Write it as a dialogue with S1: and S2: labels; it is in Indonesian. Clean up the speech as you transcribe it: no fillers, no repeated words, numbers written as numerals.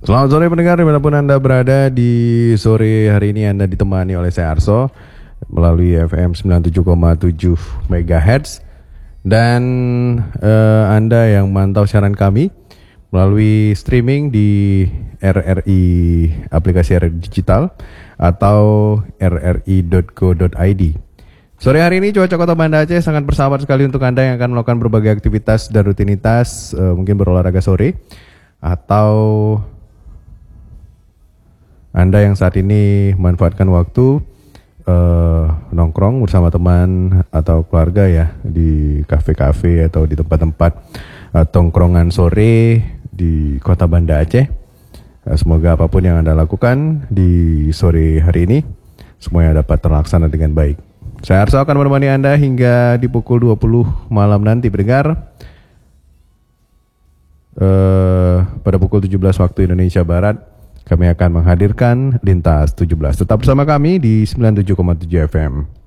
S1: Selamat sore pendengar dimanapun Anda berada. Di sore hari ini Anda ditemani oleh saya Arso melalui FM 97,7 MHz. Dan Anda yang mantau siaran kami melalui streaming di RRI, aplikasi RRI Digital atau rri.co.id. Sore hari ini cuaca Kota Banda Aceh sangat bersahabat sekali untuk Anda yang akan melakukan berbagai aktivitas dan rutinitas, mungkin berolahraga sore, atau Anda yang saat ini memanfaatkan waktu nongkrong bersama teman atau keluarga ya di kafe-kafe atau di tempat-tempat tongkrongan sore di Kota Banda Aceh. Semoga apapun yang Anda lakukan di sore hari ini semuanya dapat terlaksana dengan baik. Saya Arso akan menemani Anda hingga di pukul 20 malam nanti pendengar. Pada pukul 17 waktu Indonesia Barat kami akan menghadirkan Lintas 17. Tetap bersama kami di 97,7 FM.